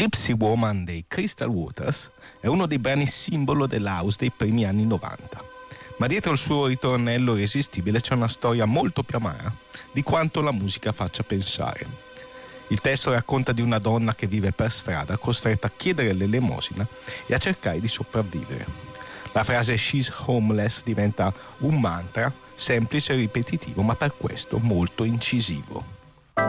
Gypsy Woman dei Crystal Waters è uno dei brani simbolo dell'house dei primi anni 90, ma dietro il suo ritornello irresistibile c'è una storia molto più amara di quanto la musica faccia pensare. Il testo racconta di una donna che vive per strada costretta a chiedere l'elemosina e a cercare di sopravvivere. La frase "she's homeless" diventa un mantra semplice e ripetitivo, ma per questo molto incisivo.